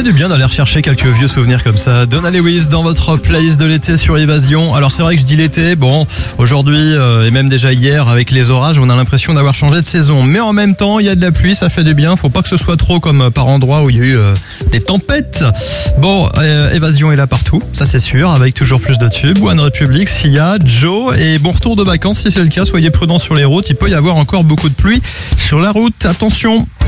fait du bien d'aller rechercher quelques vieux souvenirs comme ça. Donna Lewis dans votre playlist de l'été sur Évasion. Alors c'est vrai que je dis l'été, bon, aujourd'hui et même déjà hier avec les orages, on a l'impression d'avoir changé de saison. Mais en même temps, il y a de la pluie, ça fait du bien. Faut pas que ce soit trop comme par endroits où il y a eu des tempêtes. Bon, Évasion est là partout, ça c'est sûr, avec toujours plus de tubes. One Republic, Sia, Joe et bon retour de vacances si c'est le cas. Soyez prudents sur les routes, il peut y avoir encore beaucoup de pluie sur la route. Attention.